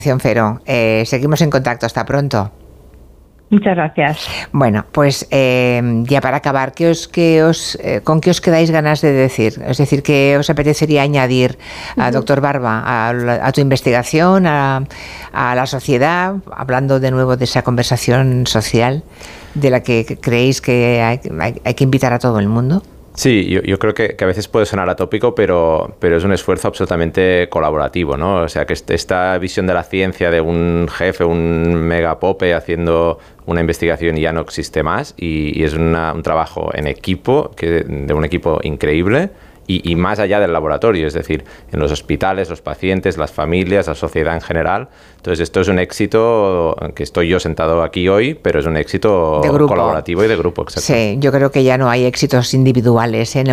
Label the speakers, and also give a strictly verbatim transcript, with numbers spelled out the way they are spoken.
Speaker 1: Fero, eh, seguimos en contacto. Hasta pronto.
Speaker 2: Muchas gracias.
Speaker 1: Bueno, pues eh, ya para acabar, ¿qué os, qué os, eh, ¿con qué os quedáis ganas de decir? Es decir, ¿qué os apetecería añadir, a uh-huh. doctor Barba, a, a tu investigación, a, a la sociedad, hablando de nuevo de esa conversación social de la que creéis que hay, hay, hay que invitar a todo el mundo?
Speaker 3: Sí, yo, yo creo que, que a veces puede sonar atópico, pero, pero es un esfuerzo absolutamente colaborativo, ¿no? O sea, que esta visión de la ciencia de un jefe, un megapope haciendo una investigación ya no existe más y, y es una, un trabajo en equipo, que, de un equipo increíble y, y más allá del laboratorio, es decir, en los hospitales, los pacientes, las familias, la sociedad en general. Entonces, esto es un éxito que estoy yo sentado aquí hoy, pero es un éxito colaborativo y de grupo. Exacto.
Speaker 1: Sí, yo creo que ya no hay éxitos individuales, ¿eh?